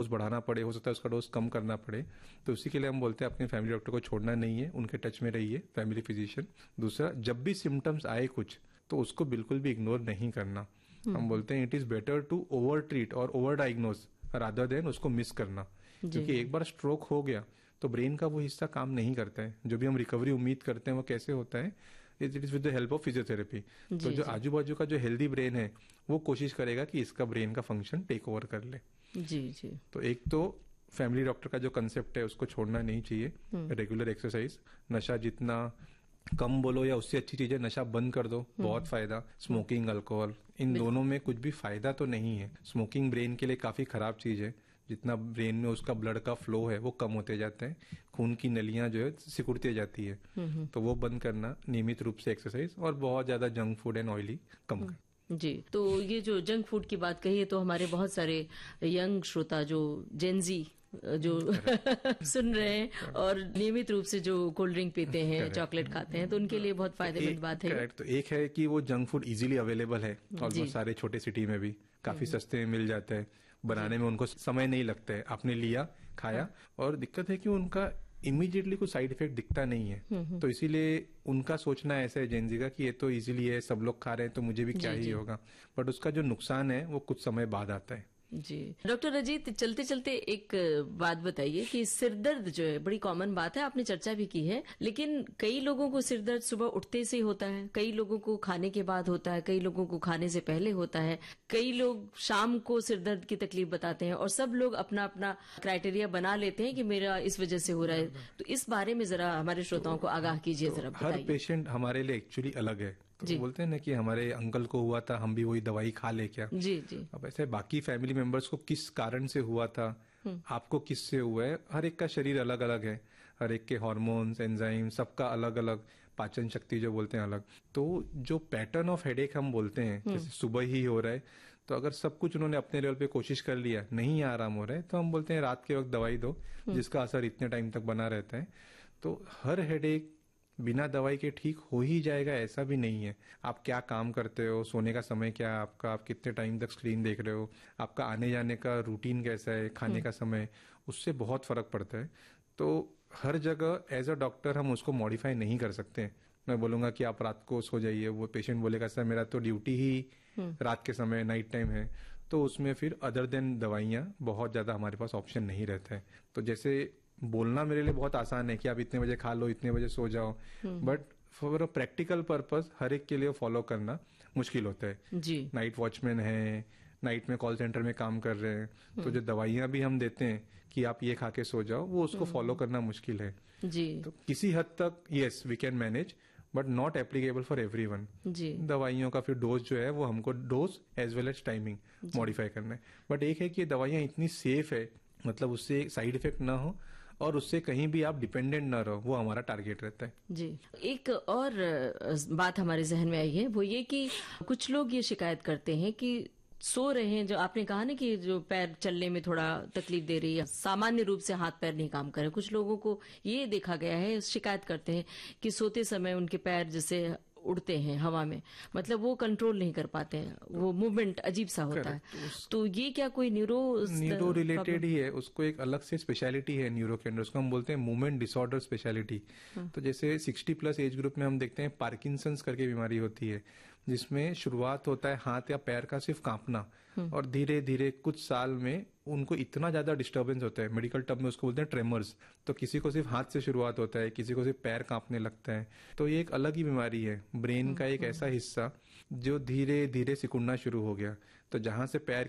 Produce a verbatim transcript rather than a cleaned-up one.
बढ़ाना पड़े, हो सकता है उसका डोज कम करना पड़े। तो उसी के लिए हम बोलते हैं अपने फैमिली डॉक्टर को छोड़ना नहीं है, उनके टच में रहिए, फैमिली फिजिशियन। दूसरा, जब भी सिम्टम्स आए कुछ तो उसको बिल्कुल भी इग्नोर नहीं करना। हम बोलते हैं it is better to over treat और ओवर डायग्नोज रादर देन उसको मिस करना, क्योंकि एक बार स्ट्रोक हो गया तो ब्रेन का वो हिस्सा काम नहीं करता है। जो भी हम रिकवरी उम्मीद करते हैं वो कैसे होता है, it is with the help of physiotherapy. तो जो आजू बाजू का जो हेल्दी ब्रेन है वो कोशिश करेगा कि इसका ब्रेन का फंक्शन टेक ओवर कर ले। जी जी। तो एक तो फैमिली डॉक्टर का जो कंसेप्ट है उसको छोड़ना नहीं चाहिए। रेगुलर एक्सरसाइज, नशा जितना कम बोलो या उससे अच्छी चीजें नशा बंद कर दो, बहुत फायदा। स्मोकिंग, अल्कोहल, इन दोनों में कुछ भी फायदा तो नहीं है। स्मोकिंग ब्रेन के लिए काफी खराब चीज है, जितना ब्रेन में उसका ब्लड का फ्लो है वो कम होते जाते हैं, खून की नलियां जो है सिकुड़ती जाती है। तो वो बंद करना, नियमित रूप से एक्सरसाइज, और बहुत ज्यादा जंक फूड एंड ऑयली कम करना। जी, तो ये जो जंक फूड की बात कही है, तो हमारे बहुत सारे यंग श्रोता जो जेनजी जो सुन रहे हैं और नियमित रूप से जो कोल्ड ड्रिंक पीते हैं, चॉकलेट खाते हैं, तो उनके लिए बहुत फायदेमंद बात है। करेक्ट। तो एक है कि वो जंक फूड इजीली अवेलेबल है और बहुत सारे छोटे सिटी में भी काफी सस्ते में मिल जाता है, बनाने में उनको समय नहीं लगता है, आपने लिया, खाया, और दिक्कत है कि उनका इमीडिएटली कोई साइड इफेक्ट दिखता नहीं है। तो इसीलिए उनका सोचना ऐसा है जेनजी का कि ये तो इजीली है, सब लोग खा रहे हैं तो मुझे भी क्या ही होगा, बट उसका जो नुकसान है वो कुछ समय बाद आता है। जी डॉक्टर अजीत, चलते चलते एक बात बताइए कि सिरदर्द जो है बड़ी कॉमन बात है, आपने चर्चा भी की है, लेकिन कई लोगों को सिरदर्द सुबह उठते से होता है, कई लोगों को खाने के बाद होता है, कई लोगों को खाने से पहले होता है, कई लोग शाम को सिरदर्द की तकलीफ बताते हैं, और सब लोग अपना अपना क्राइटेरिया बना लेते हैं कि मेरा इस वजह से हो रहा है। तो इस बारे में जरा हमारे श्रोताओं को आगाह कीजिए जरा। हर पेशेंट हमारे लिए एक्चुअली अलग है। तो बोलते हैं ना कि हमारे अंकल को हुआ था, हम भी वही दवाई खा ले क्या? जी जी। अब ऐसे बाकी फैमिली मेंबर्स को किस कारण से हुआ था, आपको किस से हुआ है, हर एक का शरीर अलग अलग है, हर एक के हार्मोन्स, एंजाइम, सबका अलग अलग, पाचन शक्ति जो बोलते हैं अलग। तो जो पैटर्न ऑफ हेडेक हम बोलते हैं, जैसे सुबह ही हो रहा है, तो अगर सब कुछ उन्होंने अपने लेवल पे कोशिश कर लिया, नहीं आराम हो रहा है, तो हम बोलते हैं रात के वक्त दवाई दो, जिसका असर इतने टाइम तक बना रहता है। तो हर हेडेक बिना दवाई के ठीक हो ही जाएगा ऐसा भी नहीं है। आप क्या काम करते हो, सोने का समय क्या है आपका, आप कितने टाइम तक स्क्रीन देख रहे हो, आपका आने जाने का रूटीन कैसा है, खाने का समय, उससे बहुत फर्क पड़ता है। तो हर जगह एज अ डॉक्टर हम उसको मॉडिफाई नहीं कर सकते। मैं बोलूंगा कि आप रात को सो जाइए, वो पेशेंट बोलेगा सर मेरा तो ड्यूटी ही रात के समय, नाइट टाइम है, तो उसमें फिर अदर देन दवाइयां बहुत ज्यादा हमारे पास ऑप्शन नहीं रहता है। तो जैसे बोलना मेरे लिए बहुत आसान है कि आप इतने बजे खा लो, इतने बजे सो जाओ, but for a practical purpose हर एक के लिए फॉलो करना मुश्किल होता है। जी। नाइट वॉचमैन है, नाइट में कॉल सेंटर में काम कर रहे हैं, तो जो दवाइयां भी हम देते हैं कि आप ये खा के सो जाओ, वो उसको फॉलो करना मुश्किल है। जी। तो किसी हद तक yes we can manage, but not applicable for everyone. जी। दवाइयों का फिर डोज जो है वो हमको dose as well as timing modify करना है। बट एक है कि दवाइयां इतनी सेफ है, मतलब उससे साइड इफेक्ट ना हो और उससे कहीं भी आप डिपेंडेंट ना रहो, वो हमारा टारगेट रहता है। जी। एक और बात हमारे जहन में आई है, वो ये कि कुछ लोग ये शिकायत करते हैं कि सो रहे हैं, जो आपने कहा ना कि जो पैर चलने में थोड़ा तकलीफ दे रही है, सामान्य रूप से हाथ पैर नहीं काम कर रहे, कुछ लोगों को ये देखा गया है, शिकायत करते हैं कि सोते समय उनके पैर जैसे उड़ते हैं हवा में, मतलब वो कंट्रोल नहीं कर पाते हैं, वो मूवमेंट अजीब सा होता है। तो ये क्या कोई न्यूरो न्यूरो रिलेटेड ही है, उसको एक अलग से स्पेशलिटी है न्यूरो के अंदर, उसको हम बोलते हैं मूवमेंट डिसऑर्डर स्पेशलिटी। तो जैसे साठ प्लस एज ग्रुप में हम देखते हैं पार्किंसंस करके बीमारी होती है, जिसमें शुरुआत होता है हाथ या पैर का सिर्फ कांपना, और धीरे धीरे कुछ साल में उनको इतना ज्यादा डिस्टर्बेंस होता है, मेडिकल टर्म में उसको बोलते हैं ट्रेमर्स। तो किसी को सिर्फ हाथ से शुरुआत होता है, किसी को सिर्फ पैर कांपने लगता है। तो ये एक अलग ही बीमारी है, ब्रेन का एक ऐसा हिस्सा जो धीरे धीरे सिकुड़ना शुरू हो गया। तो जहां से पैर